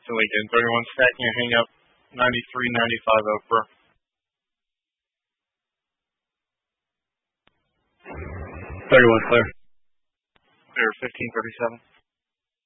to Lincoln. 31 stacking and hang up 93.95 Oprah. 31 clear. Clear 1537.